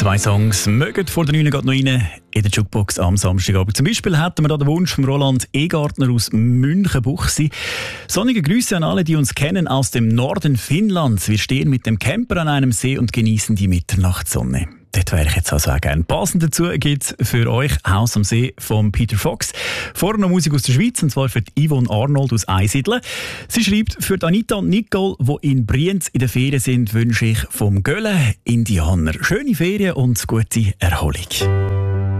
Zwei Songs mögen vor der 9 geht noch rein in der Jukebox am Samstagabend. Zum Beispiel hätten wir da den Wunsch von Roland Egartner aus Münchenbuchsee. Sonnige Grüße an alle, die uns kennen aus dem Norden Finnlands. Wir stehen mit dem Camper an einem See und genießen die Mitternachtssonne. Dort wäre ich jetzt also auch gerne. Passend dazu gibt es für euch Haus am See von Peter Fox. Vorher noch Musik aus der Schweiz, und zwar für die Yvonne Arnold aus Einsiedeln. Sie schreibt, für Anita und Nicole, die in Brienz in der Ferien sind, wünsche ich vom Gölle Indianer schöne Ferien und gute Erholung.